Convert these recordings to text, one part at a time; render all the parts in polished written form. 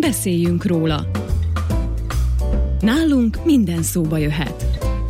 Beszéljünk róla. Nálunk minden szóba jöhet.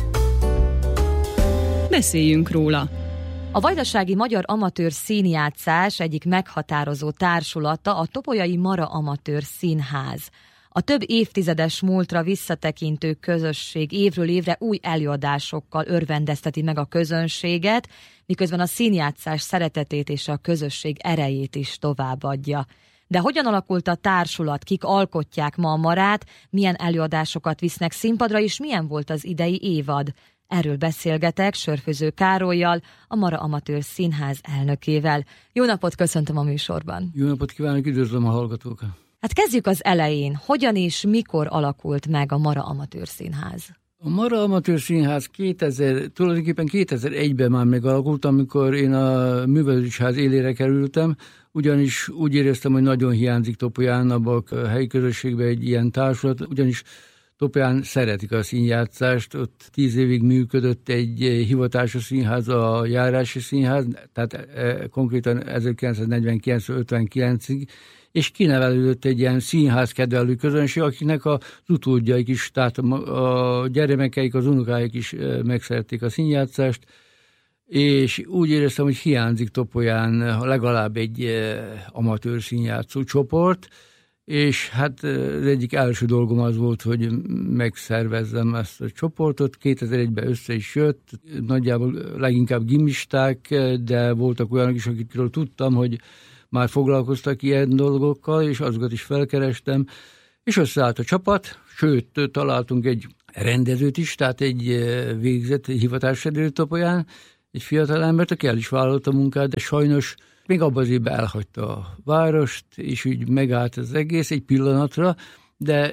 Beszéljünk róla. A Vajdasági Magyar Amatőr Színjátszás egyik meghatározó társulata a Topolyai Mara Amatőr Színház. A több évtizedes múltra visszatekintő közösség évről évre új előadásokkal örvendezteti meg a közönséget, miközben a színjátszás szeretetét és a közösség erejét is továbbadja. De hogyan alakult a társulat, kik alkotják ma a Marát, milyen előadásokat visznek színpadra, és milyen volt az idei évad? Erről beszélgetek Sörfőző Károllyal, a Mara Amatőr Színház elnökével. Jó napot, köszöntöm a műsorban! Jó napot kívánok, üdvözlöm a hallgatókat! Hát kezdjük az elején. Hogyan és mikor alakult meg a Mara Amatőr Színház? A Mara Amatőr Színház tulajdonképpen 2001-ben már megalakult, amikor én a művelődésház élére kerültem, ugyanis úgy éreztem, hogy nagyon hiányzik Topolyán abban a helyi közösségben egy ilyen társulat, ugyanis Topolyán szeretik a színjátszást, ott 10 évig működött egy hivatásos színház, a Járási Színház, tehát konkrétan 1949-59-ig, és kinevelődött egy ilyen színházkedvelő közönség, akiknek az utódjaik is, tehát a gyermekeik, az unokáik is megszerették a színjátszást, és úgy éreztem, hogy hiányzik Topolyán legalább egy amatőr színjátszó csoport, és hát az egyik első dolgom az volt, hogy megszervezzem ezt a csoportot. 2001-ben össze is jött, nagyjából leginkább gimisták, de voltak olyanok is, akikről tudtam, hogy már foglalkoztak ilyen dolgokkal, és azokat is felkerestem, és összeállt a csapat, sőt, találtunk egy rendezőt is, tehát egy végzett hivatásrendező Topolyán, egy fiatal embert, aki el is vállalta a munkát, de sajnos még abban az évben elhagyta a várost, és úgy megállt az egész egy pillanatra, de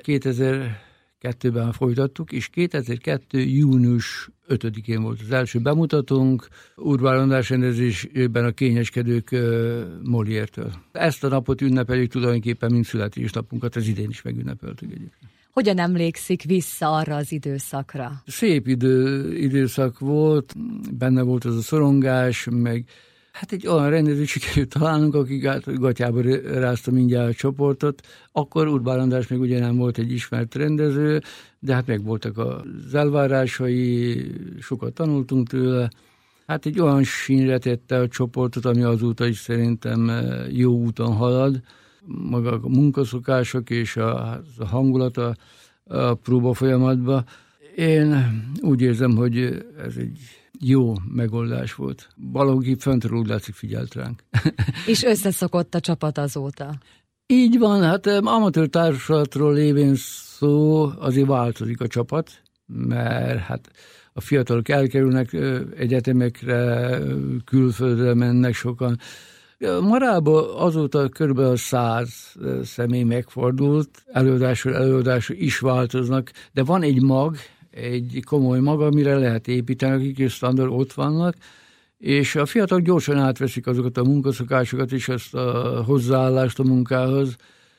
2002-ben folytattuk, és 2002. június 5-én volt az első bemutatónk, Urbán András rendezésében a Kényeskedők Molière-től. Ezt a napot ünnepeljük tulajdonképpen, mint születésnapunkat, az idén is megünnepeltük egyébként. Hogyan emlékszik vissza arra az időszakra? Szép időszak volt, benne volt az a szorongás, meg hát egy olyan rendezőt sikerült találnunk, akik gatyába rázta mindjárt a csoportot. Akkor Urbán András még ugye nem volt egy ismert rendező, de hát meg voltak az elvárásai, sokat tanultunk tőle. Hát egy olyan sínre tette a csoportot, ami azóta is szerintem jó úton halad. Maga a munkaszokások és a hangulata a próba folyamatban. Én úgy érzem, hogy ez egy jó megoldás volt. Valahogy föntről úgy látszik figyelt ránk. És összeszokott a csapat azóta? Így van, hát amatőr társulatról lévén szó, azért változik a csapat, mert hát a fiatalok elkerülnek egyetemekre, külföldre mennek sokan. Marában azóta kb. 100 személy megfordult, előadásról is változnak, de van egy mag, egy komoly mag, amire lehet építeni, akik is standard ott vannak, és a fiatalok gyorsan átveszik azokat a munkaszokásokat és ezt a hozzáállást a munkához,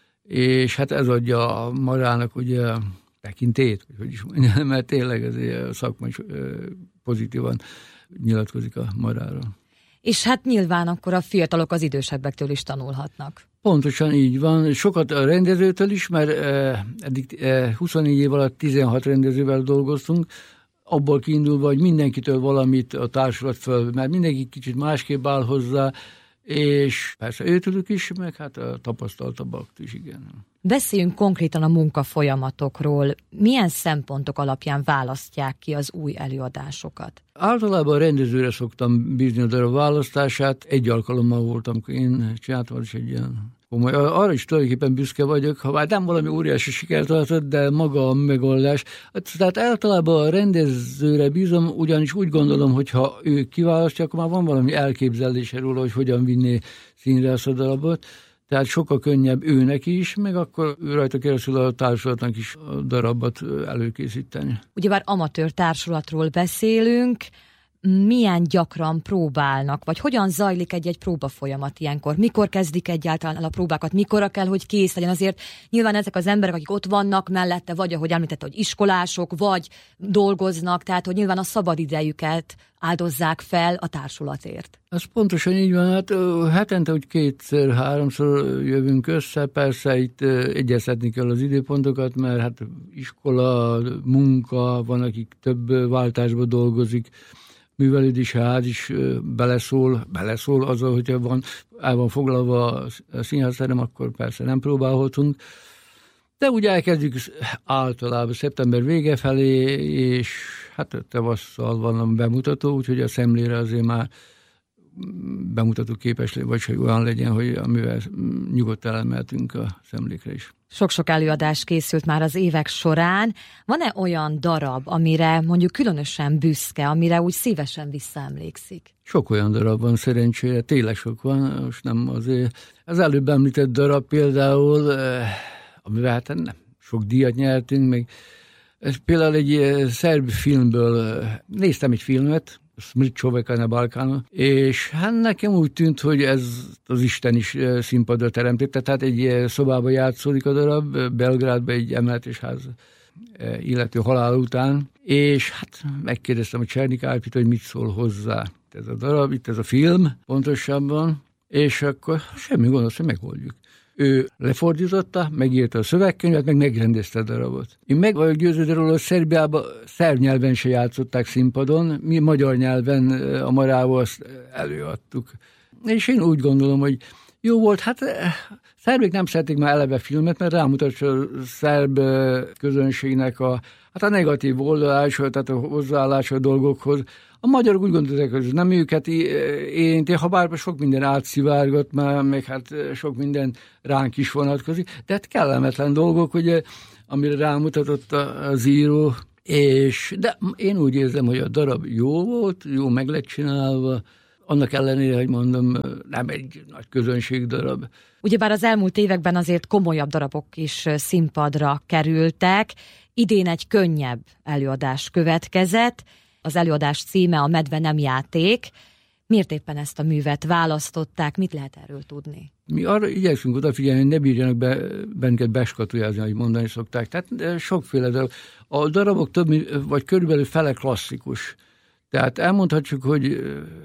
és hát ez adja a Marának ugye a tekintét, mert tényleg ezért a szakma is pozitívan nyilatkozik a Maráról. És hát nyilván akkor a fiatalok az idősebbektől is tanulhatnak. Pontosan így van. Sokat a rendezőtől is, mert eddig 24 év alatt 16 rendezővel dolgoztunk, abból kiindulva, hogy mindenkitől valamit a társulat föl, mert mindenki kicsit másképp áll hozzá, és persze őtőlük is, meg hát a tapasztaltabbak is, igen. Beszéljünk konkrétan a munkafolyamatokról. Milyen szempontok alapján választják ki az új előadásokat? Általában a rendezőre szoktam bízni a darab választását. Egy alkalommal voltam, én csináltam is egy ilyen komoly. Arra is tulajdonképpen büszke vagyok, ha már nem valami óriási sikert tartott, de maga a megoldás. Tehát általában a rendezőre bízom, ugyanis úgy gondolom, hogy ha ő kiválasztja, akkor már van valami elképzelése róla, hogy hogyan vinné színre ezt a darabot. Tehát sokkal könnyebb őnek is, meg akkor rajta keresztül a társulatnak is a darabot előkészíteni. Ugyebár amatőr társulatról beszélünk, milyen gyakran próbálnak, vagy hogyan zajlik egy próbafolyamat ilyenkor? Mikor kezdik egyáltalán el a próbákat? Mikorra kell, hogy kész legyen? Azért nyilván ezek az emberek, akik ott vannak mellette, vagy ahogy említette, hogy iskolások, vagy dolgoznak, tehát hogy nyilván a szabadidejüket áldozzák fel a társulatért. Ez pontosan így van, hát hetente, hogy 2-3-szor jövünk össze, persze itt egyeztetni kell az időpontokat, mert hát iskola, munka, van, akik több váltásban dolgozik, művelődési ház is beleszól azzal, hogyha el van foglalva a színházterem, akkor persze nem próbálhatunk. De úgy elkezdjük általában szeptember vége felé, és hát tavasszal van a bemutató, úgyhogy a szemlére azért már bemutató képes, vagy hogy olyan legyen, hogy amivel nyugodtan elmehetünk a szemlékre is. Sok-sok előadás készült már az évek során. Van-e olyan darab, amire mondjuk különösen büszke, amire úgy szívesen visszaemlékszik? Sok olyan darab van szerencsére, tényleg sok van, most nem azért. Az előbb említett darab például, amivel hát nem sok díjat nyertünk, meg ez például egy szerb filmből néztem egy filmet, Smrt Čoveka na Balkánu, és hát nekem úgy tűnt, hogy ez az Isten is színpadra teremtette, tehát egy szobában játszódik a darab, Belgrádban egy emeletes ház illető halál után, és hát megkérdeztem a Csernik Árpit, hogy mit szól hozzá ez a darab, itt ez a film pontosabban, és akkor semmi gond, azt megoldjuk. Ő lefordította, megírta a szövegkönyvet, meg megrendezte a darabot. Én meg vagyok győződve róla, hogy Szerbiában szerb nyelven se játszották színpadon, mi magyar nyelven a Marával azt előadtuk. És én úgy gondolom, hogy jó volt, hát szerbek nem szerették már eleve filmet, mert rámutatja a szerb közönségnek a negatív oldalása, tehát a hozzáállása a dolgokhoz. A magyarok úgy gondolták, hogy nem őket érinti, ha bár sok minden átszivárgott már, meg hát sok minden ránk is vonatkozik, de hát kellemetlen dolgok, ugye, amire rámutatott az író, de én úgy érzem, hogy a darab jó volt, jó meg lett csinálva, annak ellenére, hogy mondom, nem egy nagy közönség darab. Ugyebár az elmúlt években azért komolyabb darabok is színpadra kerültek, idén egy könnyebb előadás következett, az előadás címe A medve nem játék. Miért éppen ezt a művet választották? Mit lehet erről tudni? Mi arra igyekszünk odafigyelni, hogy ne bírjanak bennünket beskatujázni, ahogy mondani szokták. Tehát sokféle darab. A darabok vagy körülbelül fele klasszikus. Tehát elmondhatjuk, hogy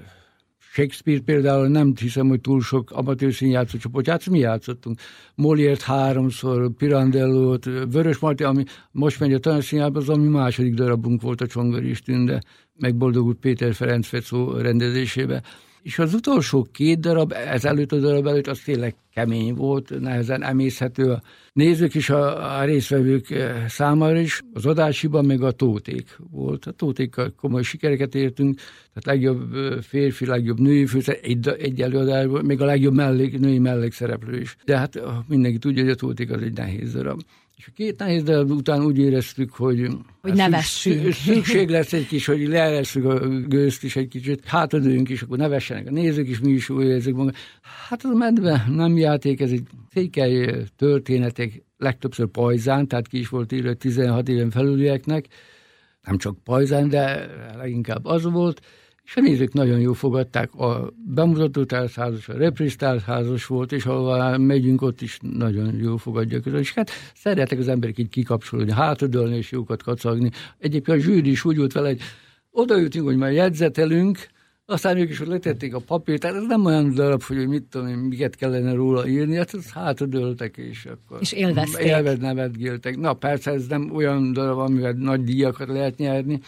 Shakespeare például nem hiszem, hogy túl sok amatőr színjátszó csoport játszott. Mi játszottunk Moliért 3-szor, Pirandellót, Vörös Marti, ami most megy a Tanácsszínházba, az ami második darabunk volt a Csongori Istünde, meg Boldogult Péter Ferenc Fecó rendezésébe. És az utolsó 2 darab, ez előtt a darab előtt, az tényleg kemény volt, nehezen emészhető a nézők és a résztvevők számára is. Az Adásiban meg a Tóték volt. A Tótékkal komoly sikereket értünk, tehát legjobb férfi, legjobb női főszereplő, egy előadásban, még a legjobb női mellékszereplő is. De hát mindenki tudja, hogy a Tóték az egy nehéz darab. És a 2 nehéz darab után úgy éreztük, hogy nevessünk. Szükség lesz egy kis, hogy leeresszük a gőzt is egy kicsit, hátradőjünk is, akkor nevessenek a nézők is, mi is úgy érezzük magunk. Hát az a medve nem játék, ez egy székely történetek, legtöbbször pajzán, tehát ki is volt írva 16 éven felülieknek, nem csak pajzán, de leginkább az volt, és a nézők nagyon jól fogadták, a bemutató társházas, a repríz társházas volt, és ahová megyünk, ott is nagyon jól fogadja a közönség. Hát szeretek az emberek így kikapcsolódni, hátradőlni és jókat kacagni. Egyébként a zsűri is úgy volt vele, hogy odaültünk, hogy már jegyzetelünk, aztán ők is ott letették a papírt, tehát ez nem olyan darab, hogy mit tudom én, miket kellene róla írni, hát hátradőltek, és akkor és élvezték. Nevetgéltek. Na persze ez nem olyan darab, amivel nagy díjakat lehet nyerni,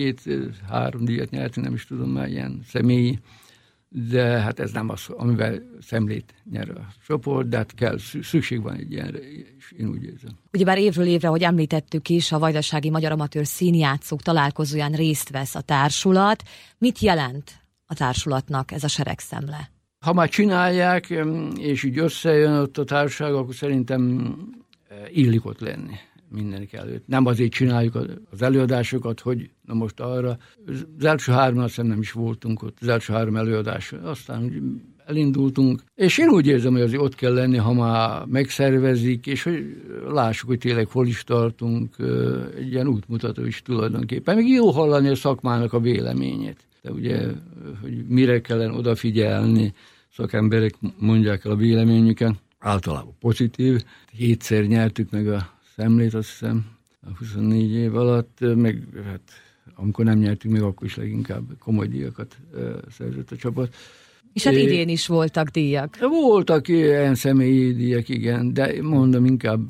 2-3 díjat nyertünk, nem is tudom már ilyen személyi, de hát ez nem az, amivel szemlét nyer a csoport, de hát kell, szükség van egy ilyenre, és én úgy érzem. Ugyebár évről évre, ahogy említettük is, a Vajdasági Magyar Amatőr Színjátszók találkozóján részt vesz a társulat. Mit jelent a társulatnak ez a seregszemle? Ha már csinálják, és így összejön ott a társaság, akkor szerintem illik ott lenni mindenek előtt. Nem azért csináljuk az előadásokat, hogy na most arra. Az első 3 azt nem is voltunk ott, az első 3 előadás. Aztán elindultunk, és én úgy érzem, hogy azért ott kell lenni, ha már megszervezik, és hogy lássuk, hogy tényleg hol is tartunk, egy ilyen útmutató is tulajdonképpen. Még jó hallani a szakmának a véleményét. de ugye, hogy mire kellene odafigyelni, szakemberek mondják el a véleményüket, általában pozitív. 7-szer nyertük meg a Szemlét, azt hiszem, a 24 év alatt, meg hát amikor nem nyertünk meg, akkor is leginkább komoly díjakat szerzett a csapat. És hát idén is voltak díjak. Voltak ilyen személyi díjak, igen, de mondom, inkább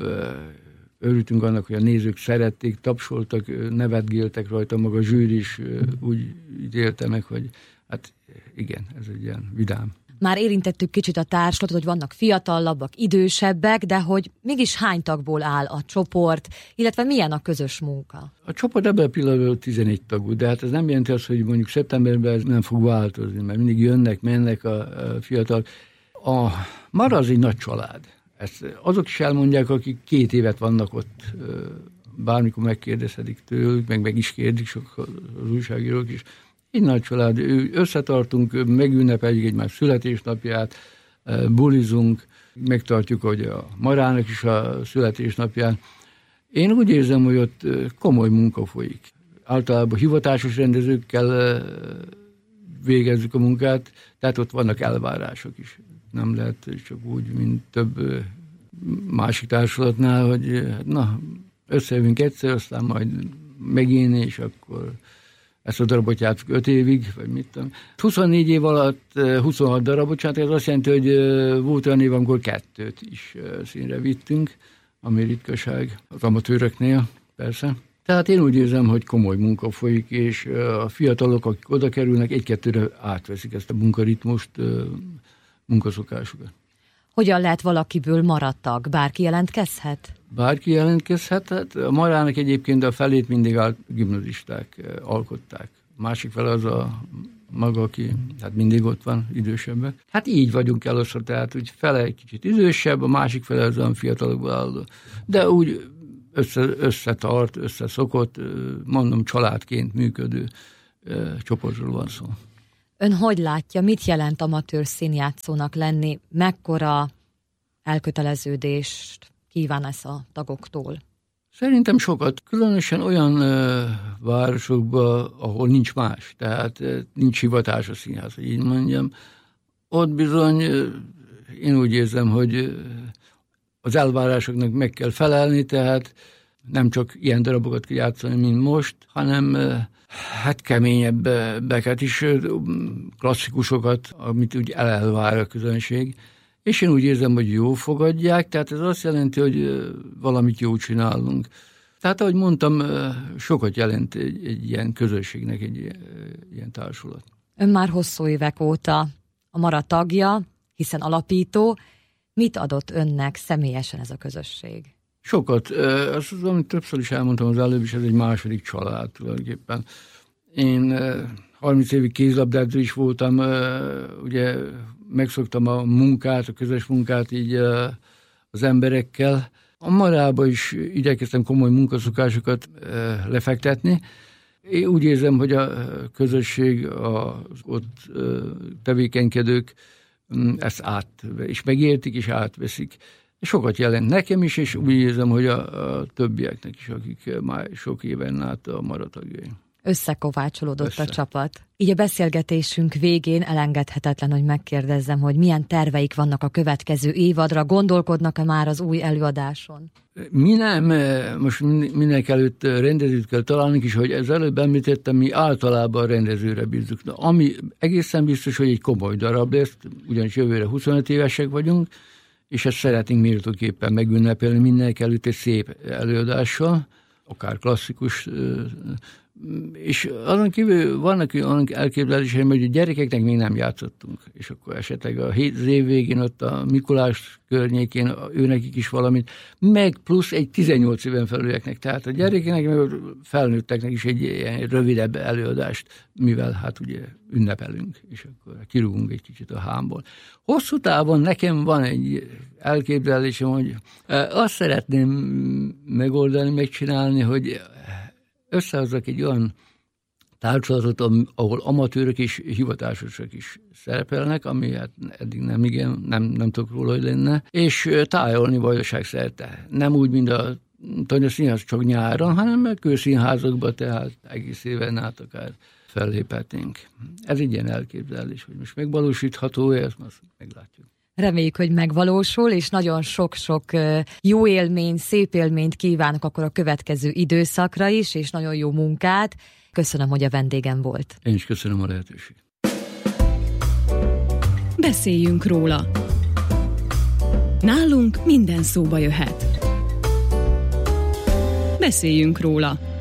örültünk annak, hogy a nézők szerették, tapsoltak, nevetgéltek rajta, maga a zsűri is úgy ítélte meg, hogy hát igen, ez egy ilyen vidám. Már érintettük kicsit a társulatot, hogy vannak fiatalabbak, idősebbek, de hogy mégis hány tagból áll a csoport, illetve milyen a közös munka? A csoport ebben a pillanatban 11 tagú, de hát ez nem jelenti azt, hogy mondjuk szeptemberben ez nem fog változni, mert mindig jönnek, mennek a fiatal. A Mara az egy nagy család. Ezt azok is elmondják, akik 2 évet vannak ott, bármikor megkérdezhetik tőlük, meg is kérdik sok az újságírók is. Egy nagy család, összetartunk, megünnepeljük egymás születésnapját, bulizunk, megtartjuk, hogy a Marának is a születésnapján. Én úgy érzem, hogy ott komoly munka folyik. Általában hivatásos rendezőkkel végezzük a munkát, tehát ott vannak elvárások is. Nem lehet csak úgy, mint több másik társulatnál, hogy na, összejövünk egyszer, aztán majd megint, és akkor ezt a darabot játszunk 5 évig, vagy mit tudom. 24 év alatt 26 darabot csináltak, ez azt jelenti, hogy volt olyan év, amikor 2 is színre vittünk, ami ritkaság az amatőröknél, persze. Tehát én úgy érzem, hogy komoly munka folyik, és a fiatalok, akik oda kerülnek, 1-2-re átveszik ezt a munkaritmust, munkaszokásukat. Hogyan lehet valakiből maradtag? Bárki jelentkezhet? Bárki jelentkezhet. Hát a Marának egyébként a felét mindig gimnazisták alkották. A másik fele az a maga, aki hát mindig ott van, idősebbek. Hát így vagyunk elosztva, tehát úgy fele egy kicsit idősebb, a másik fele az olyan fiatalokból álló. De úgy összetart, összeszokott, mondom, családként működő csoportról van szó. Ön hogy látja, mit jelent amatőr színjátszónak lenni? Mekkora elköteleződést kíván ez a tagoktól? Szerintem sokat, különösen olyan városokban, ahol nincs más, tehát nincs hivatás a színház, hogy így mondjam. Ott bizony én úgy érzem, hogy az elvárásoknak meg kell felelni, tehát nem csak ilyen darabokat kell játszani, mint most, hanem hát keményebbeket is, klasszikusokat, amit úgy elvár a közönség. És én úgy érzem, hogy jó fogadják, tehát ez azt jelenti, hogy valamit jó csinálunk. Tehát, ahogy mondtam, sokat jelent egy ilyen közösségnek egy ilyen társulat. Ön már hosszú évek óta a Mara tagja, hiszen alapító. Mit adott önnek személyesen ez a közösség? Sokat. Azt az, amit többször is elmondtam az előbb is, ez egy második család tulajdonképpen. Én 30 évig kézlabdázó is voltam, ugye megszoktam a munkát, a közös munkát így az emberekkel. A Marába is igyekeztem komoly munkaszokásokat lefektetni. Én úgy érzem, hogy a közösség, az ott tevékenykedők ezt és megértik, és átveszik. Sokat jelent nekem is, és úgy érzem, hogy a többieknek is, akik már sok éven át a Mara tagjai. Összekovácsolódott a csapat. Így a beszélgetésünk végén elengedhetetlen, hogy megkérdezzem, hogy milyen terveik vannak a következő évadra, gondolkodnak-e már az új előadáson? Mi nem, most mindenek előtt rendezőt kell találnunk is, hogy ez előbb említettem, mi általában a rendezőre bízzuk. Ami egészen biztos, hogy egy komoly darab lesz, ugyanis jövőre 25 évesek vagyunk, és ezt szeretnénk méltóképpen megünnepelni mindenek előtt egy szép előadással, akár klasszikus, és azon kívül vannak olyan elképzeléseim, hogy a gyerekeknek még nem játszottunk, és akkor esetleg az év végén ott a Mikulás környékén őnekik is valamit, meg plusz egy 18 éven felülieknek, tehát a gyerekeknek, meg a felnőtteknek is egy ilyen rövidebb előadást, mivel hát ugye ünnepelünk, és akkor kirúgunk egy kicsit a hámból. Hosszú távon nekem van egy elképzelésem, hogy azt szeretném megoldani, megcsinálni, hogy összehozzak egy olyan társulatot, ahol amatőrök és hivatásosok is szerepelnek, ami hát eddig nem tudok róla, hogy lenne, és tájolni Vajdaság szerte. Nem úgy, mint a Tanya Színház csak nyáron, hanem kőszínházakban, tehát egész éven át akár felléphetnénk. Ez egy ilyen elképzelés, hogy most megvalósítható-e, ezt most meglátjuk. Reméljük, hogy megvalósul, és nagyon sok-sok jó élményt, szép élményt kívánok akkor a következő időszakra is, és nagyon jó munkát. Köszönöm, hogy a vendégem volt. Én is köszönöm a lehetőséget. Beszéljünk róla. Nálunk minden szóba jöhet. Beszéljünk róla.